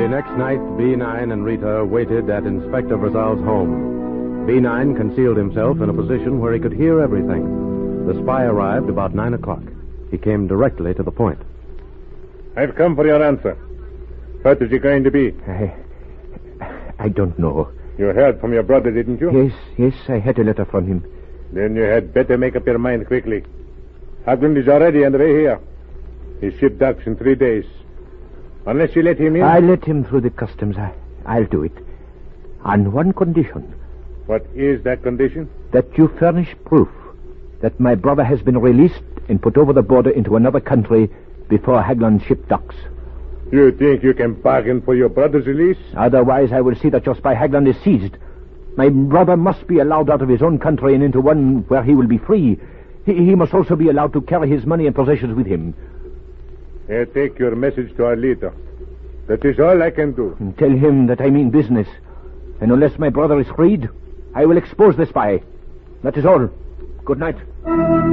The next night, B9 and Rita waited at Inspector Brazal's home. B9 concealed himself in a position where he could hear everything. The spy arrived about 9 o'clock. He came directly to the point. I've come for your answer. What is it going to be? I don't know. You heard from your brother, didn't you? Yes, I had a letter from him. Then you had better make up your mind quickly. Haglund is already on the way here. His ship docks in 3 days. Unless you let him in... I let him through the customs. I'll do it. On one condition. What is that condition? That you furnish proof that my brother has been released and put over the border into another country before Haglund's ship docks. You think you can bargain for your brother's release? Otherwise, I will see that your spy Haglund is seized. My brother must be allowed out of his own country and into one where he will be free. He must also be allowed to carry his money and possessions with him. I take your message to our leader. That is all I can do. And tell him that I mean business. And unless my brother is freed, I will expose the spy. That is all. Good night.